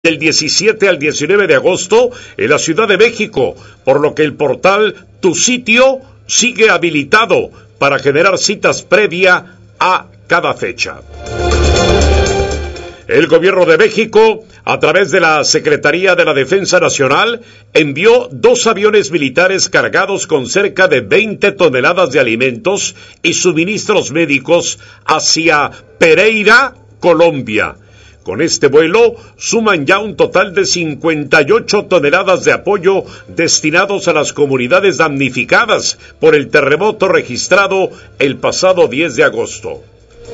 del 17 al 19 de agosto en la Ciudad de México, por lo que el portal Tu Sitio sigue habilitado para generar citas previa a cada fecha. El Gobierno de México, a través de la Secretaría de la Defensa Nacional, envió 2 aviones militares cargados con cerca de 20 toneladas de alimentos y suministros médicos hacia Pereira, Colombia. Con este vuelo suman ya un total de 58 toneladas de apoyo destinados a las comunidades damnificadas por el terremoto registrado el pasado 10 de agosto.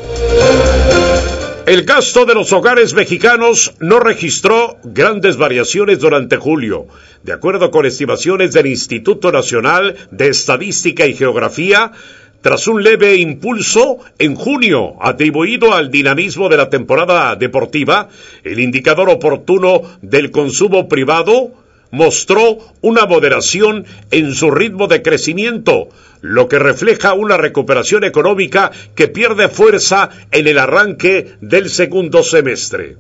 El gasto de los hogares mexicanos no registró grandes variaciones durante julio. De acuerdo con estimaciones del Instituto Nacional de Estadística y Geografía, tras un leve impulso en junio atribuido al dinamismo de la temporada deportiva, el indicador oportuno del consumo privado mostró una moderación en su ritmo de crecimiento, lo que refleja una recuperación económica que pierde fuerza en el arranque del segundo semestre.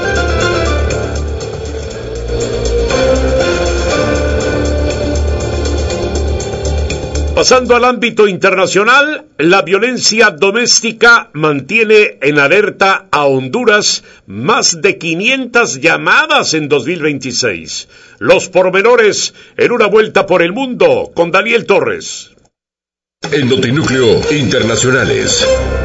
Pasando al ámbito internacional, la violencia doméstica mantiene en alerta a Honduras más de 500 llamadas en 2026. Los pormenores en una vuelta por el mundo con Daniel Torres. En Notinúcleo Internacionales.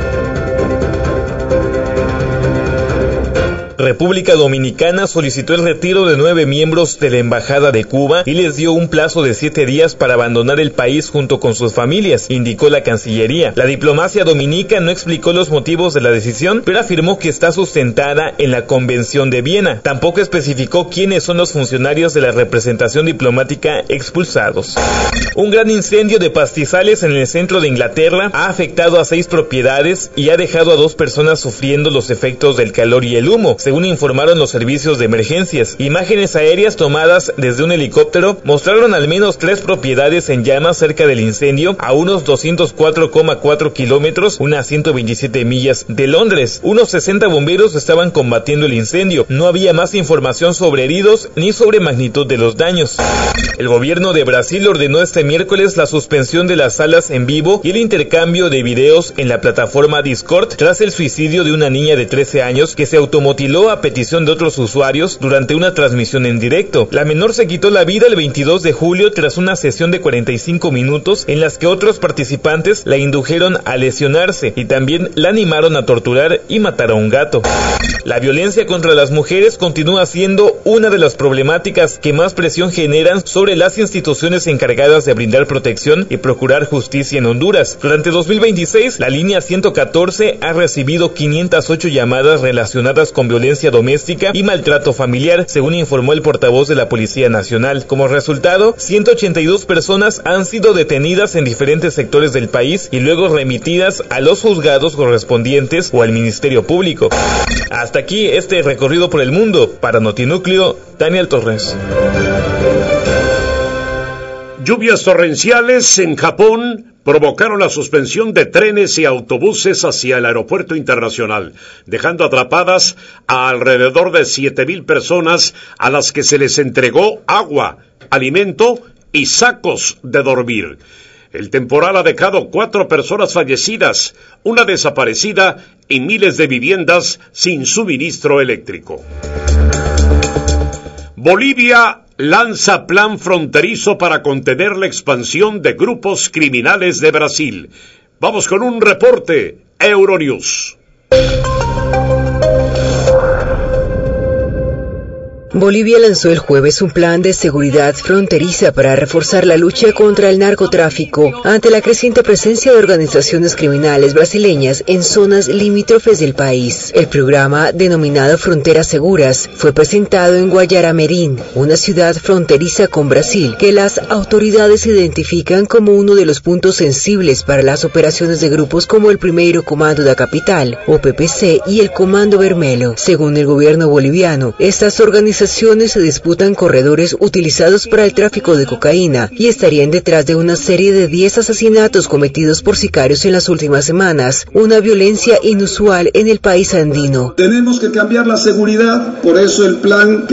República Dominicana solicitó el retiro de 9 miembros de la Embajada de Cuba y les dio un plazo de 7 días para abandonar el país junto con sus familias, indicó la Cancillería. La diplomacia dominica no explicó los motivos de la decisión, pero afirmó que está sustentada en la Convención de Viena. Tampoco especificó quiénes son los funcionarios de la representación diplomática expulsados. Un gran incendio de pastizales en el centro de Inglaterra ha afectado a 6 propiedades y ha dejado a 2 personas sufriendo los efectos del calor y el humo, según informaron los servicios de emergencias. Imágenes aéreas tomadas desde un helicóptero mostraron al menos 3 propiedades en llamas cerca del incendio a unos 204,4 kilómetros, unas 127 millas de Londres. Unos 60 bomberos estaban combatiendo el incendio. No había más información sobre heridos ni sobre magnitud de los daños. El gobierno de Brasil ordenó este miércoles la suspensión de las salas en vivo y el intercambio de videos en la plataforma Discord tras el suicidio de una niña de 13 años que se automutiló a petición de otros usuarios durante una transmisión en directo. La menor se quitó la vida el 22 de julio tras una sesión de 45 minutos en las que otros participantes la indujeron a lesionarse y también la animaron a torturar y matar a un gato. La violencia contra las mujeres continúa siendo una de las problemáticas que más presión generan sobre las instituciones encargadas de brindar protección y procurar justicia en Honduras. Durante 2026, la línea 114 ha recibido 508 llamadas relacionadas con violencia doméstica y maltrato familiar, según informó el portavoz de la Policía Nacional. Como resultado, 182 personas han sido detenidas en diferentes sectores del país y luego remitidas a los juzgados correspondientes o al Ministerio Público. Hasta aquí este recorrido por el mundo. Para Notinúcleo, Daniel Torres. Lluvias torrenciales en Japón provocaron la suspensión de trenes y autobuses hacia el aeropuerto internacional, dejando atrapadas a alrededor de 7,000 personas a las que se les entregó agua, alimento y sacos de dormir. El temporal ha dejado 4 personas fallecidas, una desaparecida y miles de viviendas sin suministro eléctrico. Bolivia lanza plan fronterizo para contener la expansión de grupos criminales de Brasil. Vamos con un reporte, Euronews. Bolivia lanzó el jueves un plan de seguridad fronteriza para reforzar la lucha contra el narcotráfico ante la creciente presencia de organizaciones criminales brasileñas en zonas limítrofes del país. El programa, denominado Fronteras Seguras, fue presentado en Guayaramerín, una ciudad fronteriza con Brasil, que las autoridades identifican como uno de los puntos sensibles para las operaciones de grupos como el Primeiro Comando da Capital, o PPC, y el Comando Vermelho. Según el gobierno boliviano, estas organizaciones organizaciones se disputan corredores utilizados para el tráfico de cocaína y estarían detrás de una serie de 10 asesinatos cometidos por sicarios en las últimas semanas, una violencia inusual en el país andino. Tenemos que cambiar la seguridad, por eso el plan